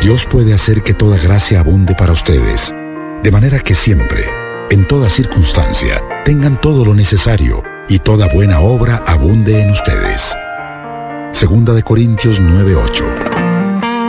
Dios puede hacer que toda gracia abunde para ustedes, de manera que siempre, en toda circunstancia, tengan todo lo necesario y toda buena obra abunde en ustedes. Segunda de Corintios 9:8.